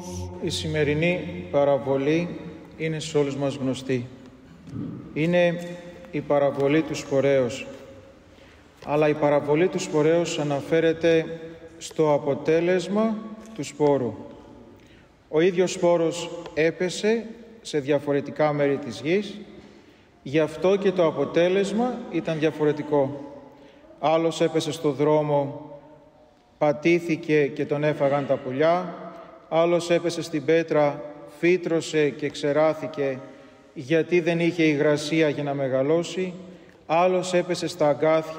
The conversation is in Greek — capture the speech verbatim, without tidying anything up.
Η σημερινή παραβολή είναι σε όλους μας γνωστή. Είναι η παραβολή του σπορέως. Αλλά η παραβολή του σπορέως αναφέρεται στο αποτέλεσμα του σπόρου. Ο ίδιος σπόρος έπεσε σε διαφορετικά μέρη της γης, γι' αυτό και το αποτέλεσμα ήταν διαφορετικό. Άλλος έπεσε στο δρόμο, πατήθηκε και τον έφαγαν τα πουλιά, άλλος έπεσε στην πέτρα, φύτρωσε και ξεράθηκε γιατί δεν είχε υγρασία για να μεγαλώσει, άλλος έπεσε στα αγκάθια